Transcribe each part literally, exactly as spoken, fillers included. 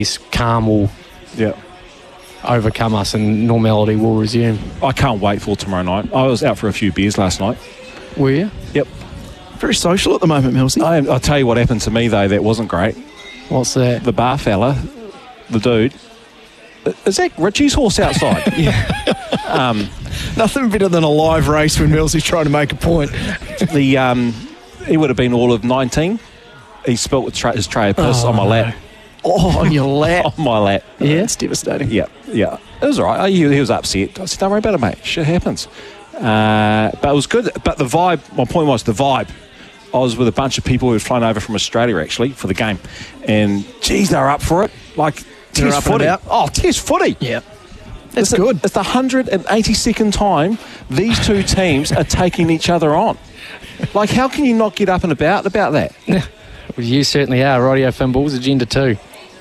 this calm will Yeah. overcome us and normality will resume. I can't wait for tomorrow night. I was out for a few beers last night. Were you? Yep. Very social at the moment, Millsy. I, I'll tell you what happened to me, though, that wasn't great. What's that? The bar fella, the dude, is that Richie's horse outside? Yeah. Um, Nothing better than a live race when Millsy's trying to make a point. the um, he would have been all of nineteen. He spilt with tra- his tray of piss Oh, on my lap. Oh, on your lap. On my lap. Yeah, it's devastating. Yeah, yeah. It was all right. He, he was upset. I said, don't worry about it, mate. Shit happens. Uh, but it was good. But the vibe, my point was the vibe. I was with a bunch of people who had flown over from Australia, actually, for the game. And, geez, they were up for it. Like, They're test up and footy. about. Oh, test footy. Yeah. That's It's good. The, it's the one hundred eighty-second time these two teams are taking each other on. Like, how can you not get up and about about that? Well, you certainly are. Rightio, Finballs, Agenda two.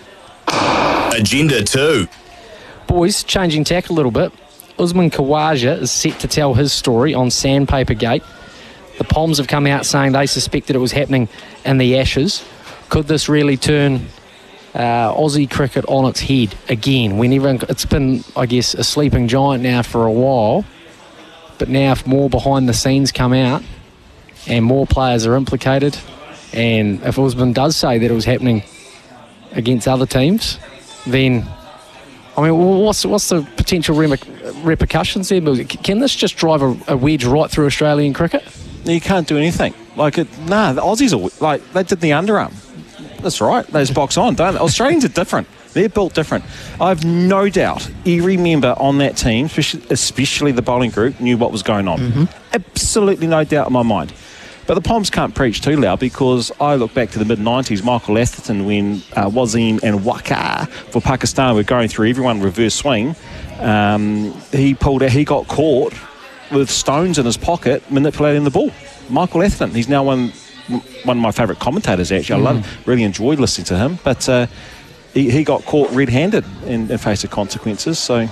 Agenda two. Boys, changing tack a little bit. Usman Khawaja is set to tell his story on Sandpaper Gate. The Poms have come out saying they suspected it was happening in the Ashes. Could this really turn uh, Aussie cricket on its head again? When everyone, it's been, I guess, a sleeping giant now for a while, but now if more behind the scenes come out and more players are implicated, and if Usman does say that it was happening against other teams, then I mean, what's what's the potential reper- repercussions there? Can this just drive a, a wedge right through Australian cricket? You can't do anything. Like, it, nah, the Aussies are like, they did the underarm. That's right. They just box on, don't they? Australians are different. They're built different. I have no doubt every member on that team, especially, especially the bowling group, knew what was going on. Mm-hmm. Absolutely no doubt in my mind. But the Poms can't preach too loud, because I look back to the mid nineties, Michael Atherton, when uh, Wasim and Waqar for Pakistan were going through everyone reverse swing. Um, he pulled out, he got caught with stones in his pocket manipulating the ball. Michael Atherton, he's now one one of my favourite commentators, actually. I love, really enjoyed listening to him. But uh, he, he got caught red-handed and, and faced the consequences. So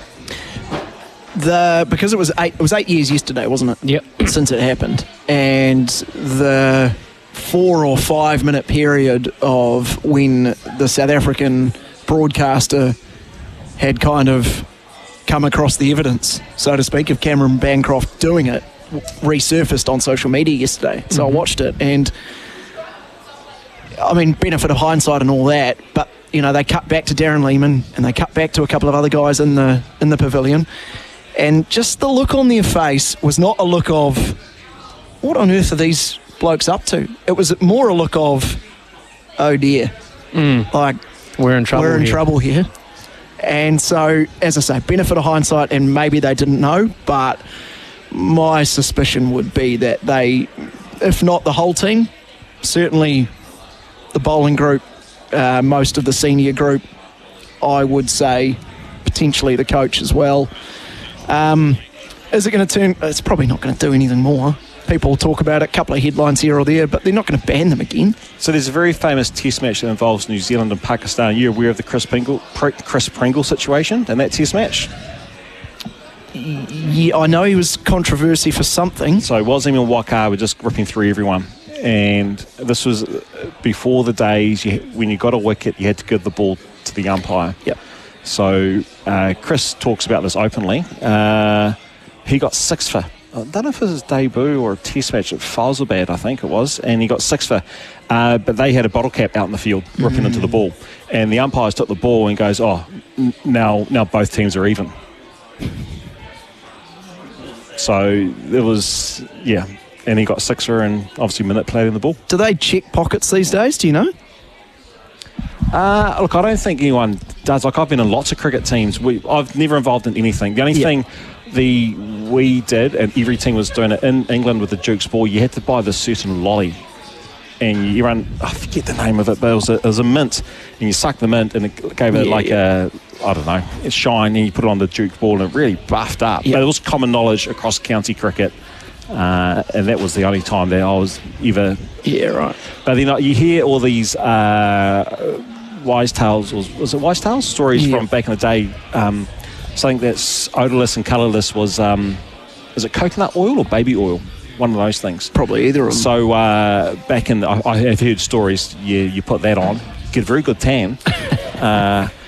The because it was eight it was eight years yesterday, wasn't it? Yep. Since it happened. And the four or five minute period of when the South African broadcaster had kind of come across the evidence, so to speak, of Cameron Bancroft doing it, resurfaced on social media yesterday. So mm-hmm. I watched it, and I mean, benefit of hindsight and all that, but you know, they cut back to Darren Lehman and they cut back to a couple of other guys in the in the pavilion. And just the look on their face was not a look of, what on earth are these blokes up to? It was more a look of, oh dear. Mm. Like, we're in trouble We're in here. trouble here. And so, as I say, benefit of hindsight, and maybe they didn't know, but my suspicion would be that they, if not the whole team, certainly the bowling group, uh, most of the senior group, I would say potentially the coach as well. Um, is it going to turn... It's probably not going to do anything more. People talk about it, a couple of headlines here or there, but they're not going to ban them again. So there's a very famous test match that involves New Zealand and Pakistan. You're aware of the Chris Pringle, Chris Pringle situation in that test match? Yeah, I know he was controversy for something. So Wasim and Waqar were just ripping through everyone. And this was before the days you, when you got a wicket, you had to give the ball to the umpire. Yep. So uh, Chris talks about this openly. Uh, he got six for, I don't know if it was his debut or a test match at Faisalabad, I think it was, and he got six for. Uh, but they had a bottle cap out in the field ripping mm. into the ball. And the umpires took the ball and goes, oh, n- now now both teams are even. So it was, yeah. And he got six for and obviously manipulating the ball. Do they check pockets these days? Do you know? Uh, look, I don't think anyone does. Like, I've been in lots of cricket teams. We, I've never involved in anything. The only yep. thing the we did, and every team was doing it in England with the Duke's ball, you had to buy this certain lolly. And you run, I forget the name of it, but it was a, it was a mint. And you suck the mint and it gave it yeah. like a, I don't know, a shine. And you put it on the Duke's ball and it really buffed up. Yep. But it was common knowledge across county cricket. Uh, and that was the only time that I was ever... Yeah, right. But then you hear all these... Uh, Wise Tales, was, was it Wise Tales? Stories yeah. from back in the day. Um, something that's odourless and colourless was, um, is it coconut oil or baby oil? One of those things. Probably either of them. So uh, back in, the, I, I have heard stories, you, you put that on, get a very good tan, Uh,